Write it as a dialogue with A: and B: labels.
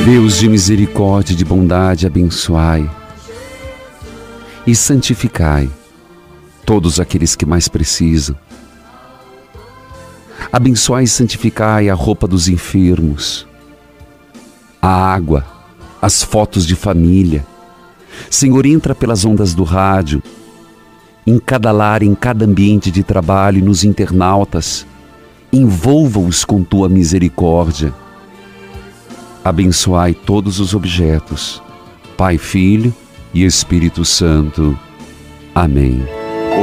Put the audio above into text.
A: Deus de misericórdia e de bondade, abençoai e santificai todos aqueles que mais precisam. Abençoai e santificai a roupa dos enfermos, a água, as fotos de família. Senhor, entra pelas ondas do rádio, em cada lar, em cada ambiente de trabalho, e nos internautas. Envolva-os com tua misericórdia. Abençoai todos os objetos, Pai, Filho e Espírito Santo. Amém.